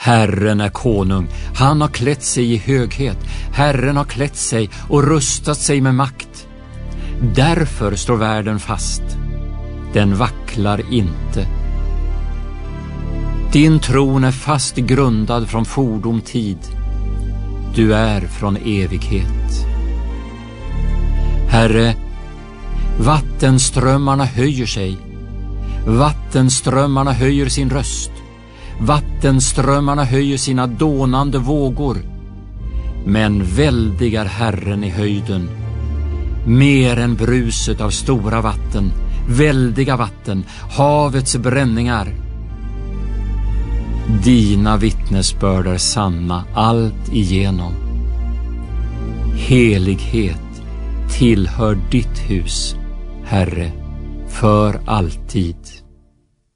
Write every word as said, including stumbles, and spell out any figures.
Herren är konung, han har klätt sig i höghet, Herren har klätt sig och rustat sig med makt. Därför står världen fast, den vacklar inte. Din tron är fast grundad från fordom tid, du är från evighet. Herre, vattenströmmarna höjer sig, vattenströmmarna höjer sin röst, vattenströmmarna höjer sina dånande vågor. Men väldigar Herren i höjden, mer än bruset av stora vatten, väldiga vatten, havets bränningar. Dina vittnesbörd är sanna allt igenom. Helighet tillhör ditt hus, Herre, för alltid.